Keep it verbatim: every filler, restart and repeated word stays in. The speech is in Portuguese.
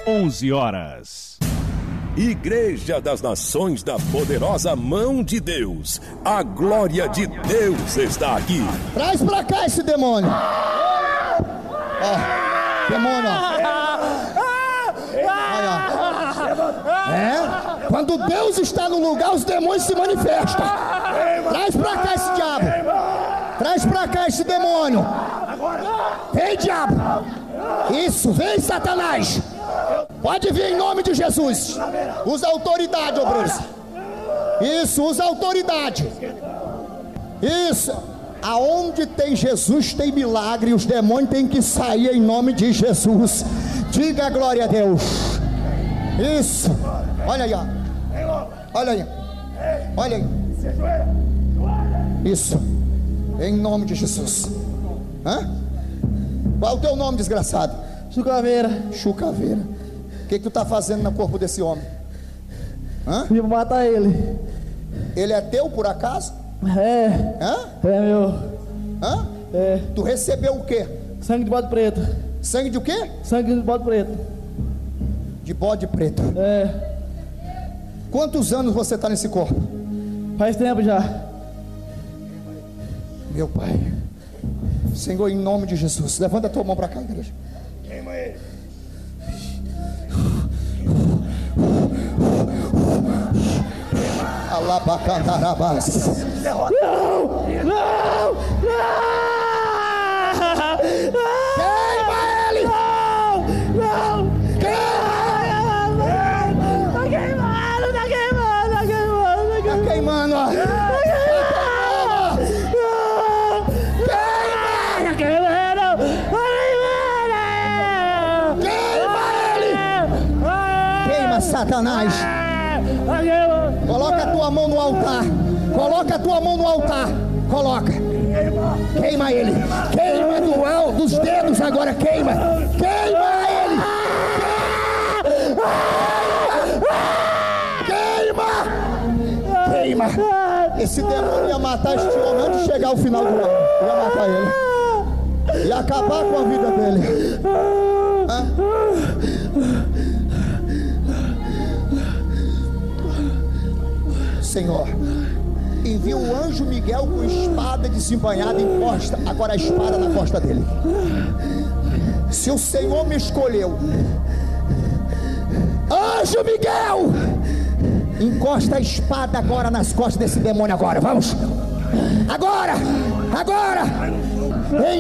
onze horas. Igreja das Nações da Poderosa Mão de Deus. A glória de Deus está aqui. Traz pra cá esse demônio. Ó, demônio, ó. É? Quando Deus está no lugar, os demônios se manifestam. Traz pra cá esse diabo. Traz pra cá esse demônio. Vem, diabo. Isso, vem, Satanás. Pode vir em nome de Jesus. Usa autoridade, obreiros. Isso, usa autoridade. Isso. Aonde tem Jesus tem milagre. Os demônios têm que sair em nome de Jesus. Diga a glória a Deus. Isso. Olha aí, ó. Olha aí. Olha aí. Isso. Em nome de Jesus. Hã? Qual é o teu nome, desgraçado? Chucaveira. Chucaveira. O que que tu tá fazendo no corpo desse homem? Hã? Vim matar ele. Ele é teu por acaso? É. Hã? É meu. Hã? É. Tu recebeu o quê? Sangue de bode preto. Sangue de o quê? Sangue de bode preto. De bode preto. É. Quantos anos você tá nesse corpo? Faz tempo já. Meu Pai, Senhor, em nome de Jesus, levanta a tua mão para cá, igreja. Queima ele. Alabacandarabás. Não! Não! Não! Queima ele! Não! Não! Tá queimando, tá queimando, tá queimando, Tá queimando, ó. Satanás, coloca a tua mão no altar. Coloca a tua mão no altar. Coloca. Queima ele. Queima do alto dos dedos agora. Queima. Queima ele. Queima. Queima. Esse demônio ia matar este homem antes de chegar ao final do ano. Ia matar ele. Ia acabar com a vida dele. Hã? Senhor, envia o anjo Miguel com espada desembanhada em costa, agora a espada na costa dele. Se o Senhor me escolheu, anjo Miguel, encosta a espada agora nas costas desse demônio agora, vamos, agora, agora, em